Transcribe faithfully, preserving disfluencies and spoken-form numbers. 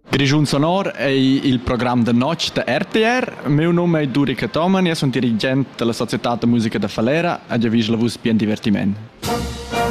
Grischun Sonor è il programma de noc da R T R. Meu nome è Durica Toman, io sono dirigente della Società de Musica de Falera e già vis la vus bien divertiment.